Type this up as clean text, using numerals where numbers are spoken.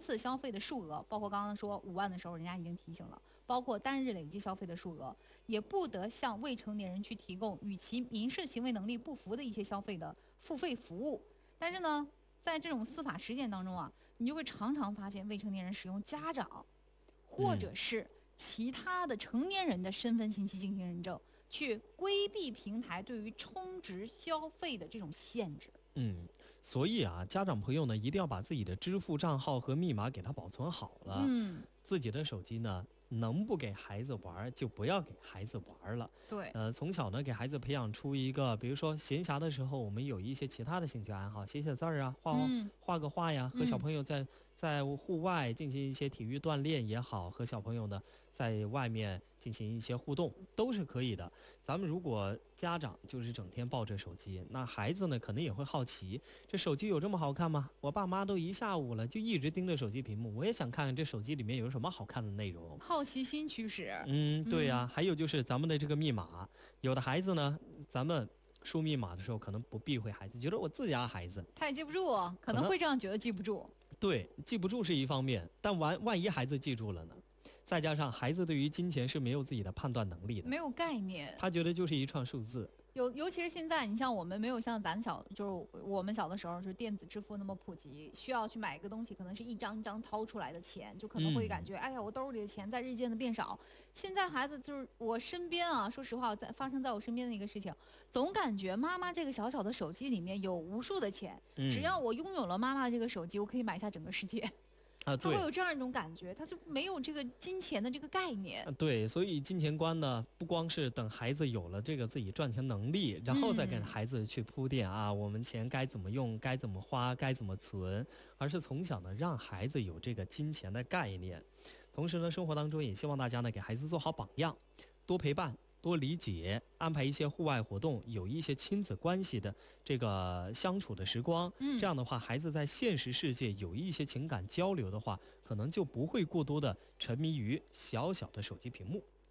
次消费的数额，包括刚刚说5万的时候，人家已经提醒了，包括单日累计消费的数额，也不得向未成年人去提供与其民事行为能力不符的一些消费的付费服务。但是呢，在这种司法实践当中啊，你就会常常发现未成年人使用家长或者是其他的成年人的身份信息进行认证，去规避平台对于充值消费的这种限制。 所以啊，家长朋友呢，一定要把自己的支付账号和密码给他保存好了。自己的手机呢，能不给孩子玩就不要给孩子玩了。 对， 从小呢给孩子培养出一个，比如说闲暇的时候，我们有一些其他的兴趣爱好，写写字儿啊，画个画呀，和小朋友在户外进行一些体育锻炼也好，和小朋友呢在外面进行一些互动都是可以的。咱们如果家长就是整天抱着手机，那孩子呢可能也会好奇，这手机有这么好看吗？我爸妈都一下午了，就一直盯着手机屏幕，我也想看看这手机里面有什么好看的内容。 好奇心驱使。 对呀，还有就是咱们的这个密码，有的孩子呢，咱们输密码的时候可能不避讳孩子，觉得我自家孩子他也记不住，可能会这样觉得记不住。 对，记不住是一方面，但万一孩子记住了呢？再加上孩子对于金钱是没有自己的判断能力的， 没有概念， 他觉得就是一串数字。 尤其是现在，你像我们没有像咱就是我们小的时候，就是电子支付那么普及，需要去买一个东西，可能是一张一张掏出来的钱，就可能会感觉，哎呀，我兜里的钱在日渐的变少。现在孩子就是我身边啊，说实话，发生在我身边的一个事情，总感觉妈妈这个小小的手机里面有无数的钱，只要我拥有了妈妈这个手机，我可以买下整个世界。他会有这样一种感觉，他就没有这个金钱的这个概念。 对，所以金钱观呢，不光是等孩子有了这个自己赚钱能力，然后再跟孩子去铺垫我们钱该怎么用，该怎么花，该怎么存，而是从小呢让孩子有这个金钱的概念。同时呢，生活当中也希望大家呢给孩子做好榜样，多陪伴，多理解，安排一些户外活动，有一些亲子关系的这个相处的时光。这样的话，孩子在现实世界有一些情感交流的话，可能就不会过多的沉迷于小小的手机屏幕。